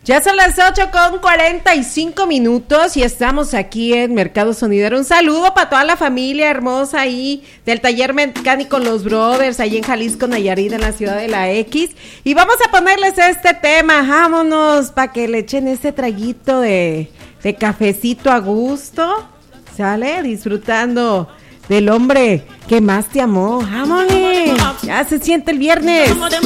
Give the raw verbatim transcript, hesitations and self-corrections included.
Ya son las ocho con cuarenta y cinco minutos y estamos aquí en Mercado Sonidero. Un saludo para toda la familia hermosa ahí del taller mecánico Los Brothers, ahí en Jalisco, Nayarit, en la ciudad de la X. Y vamos a ponerles este tema, vámonos, para que le echen este traguito de, de cafecito a gusto, ¿sale? Disfrutando del hombre que más te amó. ¡Vámonos! Ya se siente el viernes.